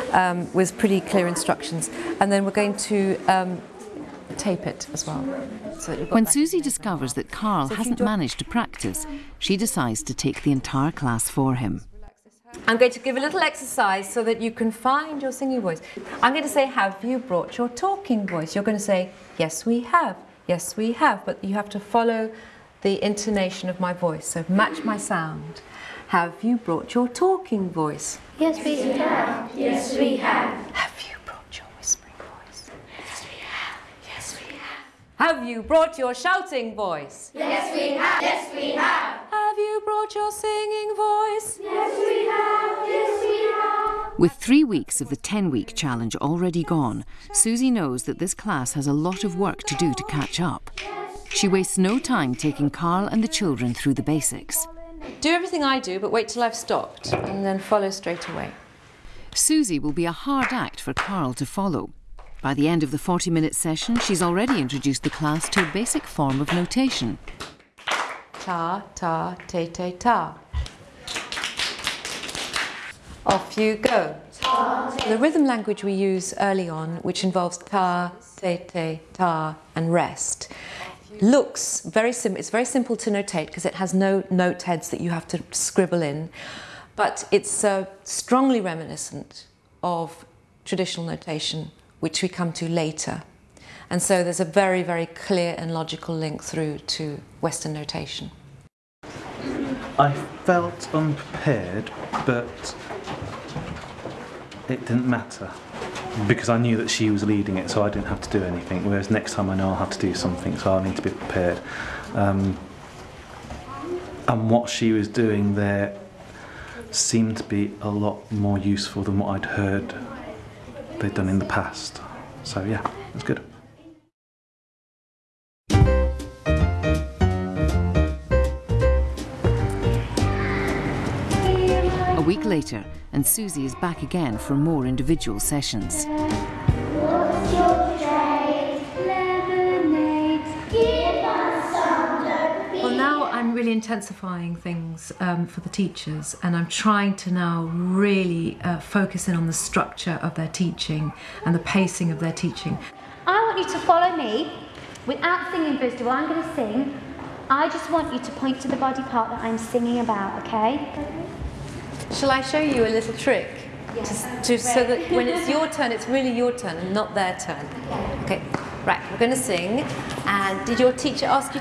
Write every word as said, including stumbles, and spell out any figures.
um, with pretty clear instructions. And then we're going to um, tape it as well. So when Susie discovers that Carl so hasn't managed to practice, she decides to take the entire class for him. I'm going to give a little exercise so that you can find your singing voice. I'm going to say, have you brought your talking voice? You're going to say, yes we have, yes we have, but you have to follow the intonation of my voice, so match my sound. Have you brought your talking voice? Yes we have, yes we have. Have you brought your whispering voice? Yes we have, yes we have. Have you brought your shouting voice? Yes we have, yes we have. Have you brought your singing voice? Yes we have, yes we have. With three weeks of the ten-week challenge already gone, Susie knows that this class has a lot of work to do to catch up. She wastes no time taking Carl and the children through the basics. Do everything I do, but wait till I've stopped, and then follow straight away. Susie will be a hard act for Carl to follow. By the end of the forty-minute session, she's already introduced the class to a basic form of notation. Ta, ta, te, te, ta. Off you go. The rhythm language we use early on, which involves ta, te, te, ta, and rest, looks very simple. It's very simple to notate because it has no note heads that you have to scribble in, but it's uh, strongly reminiscent of traditional notation, which we come to later. And so there's a very, very clear and logical link through to Western notation. I felt unprepared, but it didn't matter because I knew that she was leading it, so I didn't have to do anything, whereas next time I know I'll have to do something, so I need to be prepared. Um, and what she was doing there seemed to be a lot more useful than what I'd heard they'd done in the past. So yeah, it was good. A week later, and Susie is back again for more individual sessions. What's your trade? Lemonade, give us some dope. Well, now I'm really intensifying things um, for the teachers, and I'm trying to now really uh, focus in on the structure of their teaching and the pacing of their teaching. I want you to follow me without singing first of all. I'm going to sing. I just want you to point to the body part that I'm singing about, okay? Shall I show you a little trick? Yes. To, to, so that when it's your turn, it's really your turn and not their turn. Okay, right, we're going to sing. And did your teacher ask you